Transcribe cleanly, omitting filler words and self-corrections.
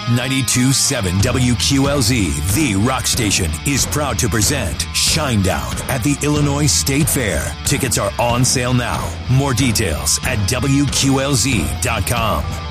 92.7 WQLZ, the rock station, is proud to present Shinedown at the Illinois State Fair. Tickets are on sale now. More details at WQLZ.com.